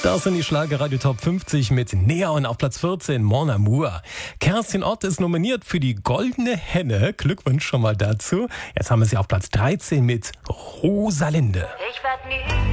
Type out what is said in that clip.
Das sind die Schlagerradio Top 50 mit Neon auf Platz 14, Mon Amour. Kerstin Ott ist nominiert für die Goldene Henne. Glückwunsch schon mal dazu. Jetzt haben wir sie auf Platz 13 mit Rosalinde. Ich werd nie